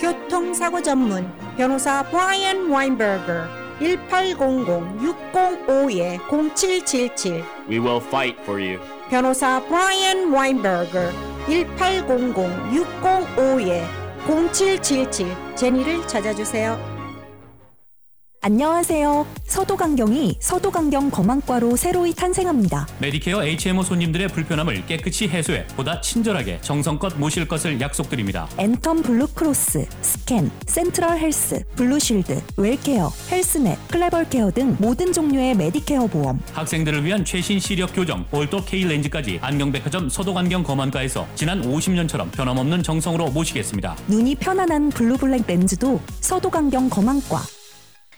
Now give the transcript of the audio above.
교통사고 전문 변호사 브라이언 와인버거 1800-605-0777 We will fight for you. 변호사 브라이언 와인버거 1800-605-0777 제니를 찾아주세요. 안녕하세요. 서도강경이 서도강경 검안과로 새로이 탄생합니다. 메디케어 HMO 손님들의 불편함을 깨끗이 해소해 보다 친절하게 정성껏 모실 것을 약속드립니다. 엔텀 블루크로스, 스캔, 센트럴 헬스, 블루쉴드, 웰케어, 헬스넷, 클레벌케어 등 모든 종류의 메디케어 보험. 학생들을 위한 최신 시력 교정, 올도 K렌즈까지 안경백화점 서도강경 검안과에서 지난 50년처럼 변함없는 정성으로 모시겠습니다. 눈이 편안한 블루블랙 렌즈도 서도강경 검안과.